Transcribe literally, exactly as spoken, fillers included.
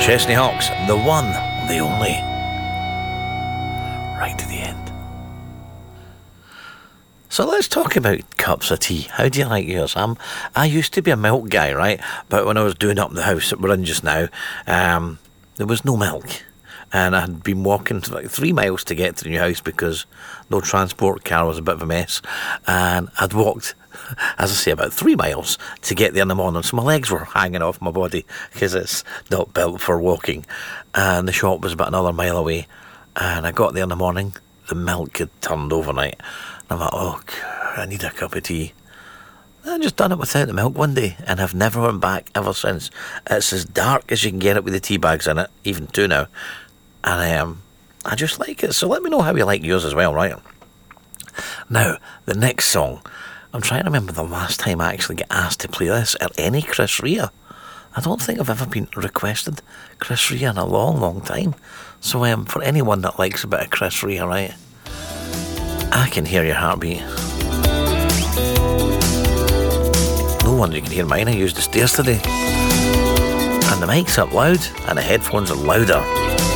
Chesney Hawks, the one, the only. Right to the end. So let's talk about cups of tea. How do you like yours? I'm, I used to be a milk guy, right? But when I was doing up the house that we're in just now, um, there was no milk. And I had been walking like three miles to get to the new house because no transport car was a bit of a mess. And I'd walked, as I say, about three miles to get there in the morning. So my legs were hanging off my body because it's not built for walking. And the shop was about another mile away. And I got there in the morning. The milk had turned overnight. And I'm like, oh, God, I need a cup of tea. I just done it without the milk one day, and I've never went back ever since. It's as dark as you can get it with the tea bags in it, even two now. And um, I just like it. So let me know how you like yours as well, right? Now, the next song. I'm trying to remember the last time I actually get asked to play this, or any Chris Rea. I don't think I've ever been requested Chris Rea in a long, long time. So um, for anyone that likes a bit of Chris Rea, right? I Can Hear Your Heartbeat. No wonder you can hear mine. I used the stairs today. And the mic's up loud, and the headphones are louder.